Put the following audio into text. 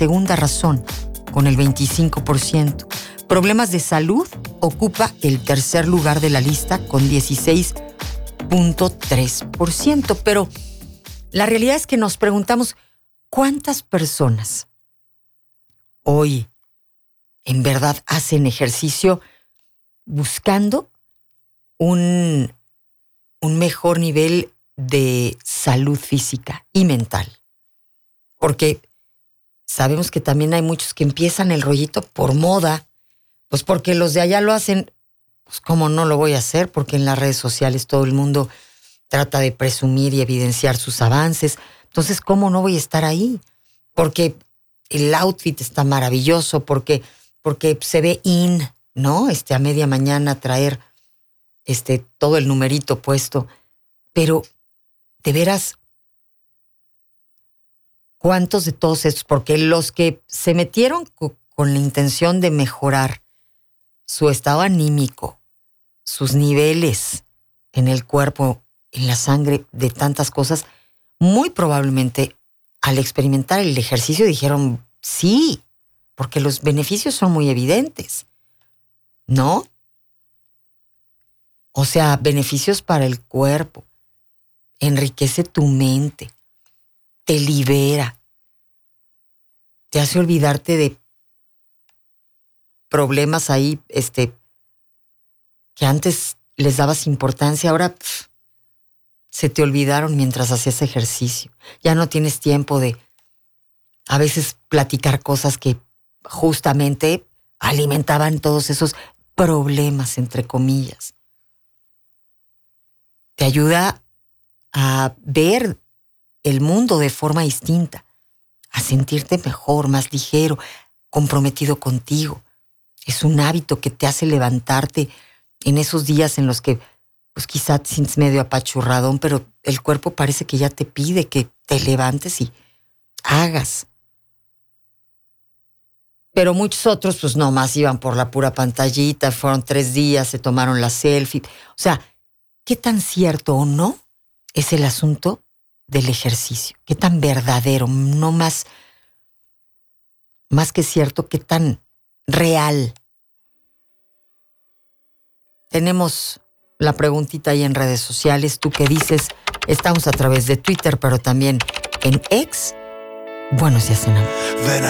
segunda razón, con el 25%. Problemas de salud ocupa el tercer lugar de la lista con 16.3%. Pero la realidad es que nos preguntamos, ¿cuántas personas hoy en verdad hacen ejercicio buscando un mejor nivel de salud física y mental? Porque sabemos que también hay muchos que empiezan el rollito por moda, pues porque los de allá lo hacen, pues cómo no lo voy a hacer, porque en las redes sociales todo el mundo trata de presumir y evidenciar sus avances. Entonces, ¿cómo no voy a estar ahí? Porque el outfit está maravilloso, porque se ve in, ¿no? A media mañana traer todo el numerito puesto. Pero, de veras, ¿cuántos de todos estos? Porque los que se metieron con la intención de mejorar su estado anímico, sus niveles en el cuerpo, en la sangre, de tantas cosas, muy probablemente al experimentar el ejercicio dijeron sí, porque los beneficios son muy evidentes, ¿no? O sea, beneficios para el cuerpo, enriquece tu mente, te libera, te hace olvidarte de problemas ahí, que antes les dabas importancia, ahora se te olvidaron mientras hacías ejercicio. Ya no tienes tiempo de a veces platicar cosas que justamente alimentaban todos esos problemas, entre comillas. Te ayuda a ver el mundo de forma distinta, a sentirte mejor, más ligero, comprometido contigo. Es un hábito que te hace levantarte en esos días en los que pues quizá te sientes medio apachurradón, pero el cuerpo parece que ya te pide que te levantes y hagas. Pero muchos otros pues nomás iban por la pura pantallita, fueron 3 días, se tomaron la selfie. O sea, ¿qué tan cierto o no es el asunto del ejercicio? ¿Qué tan verdadero? No más que cierto, ¿qué tan real? Tenemos la preguntita ahí en redes sociales. ¿Tú qué dices? Estamos a través de Twitter, pero también en X. Buenos días, Senam.